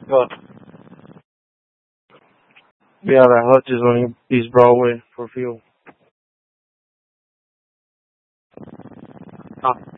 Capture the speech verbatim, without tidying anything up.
But yeah, the hut is on East Broadway for fuel. Ah.